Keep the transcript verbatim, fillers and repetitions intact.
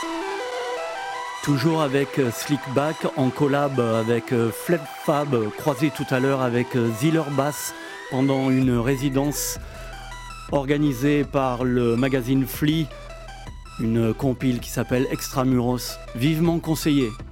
Toujours avec Slickback en collab avec Fleb Fab, croisé tout à l'heure avec Ziller Bass pendant une résidence organisée par le magazine Flea, une compile qui s'appelle Extramuros, vivement conseillée.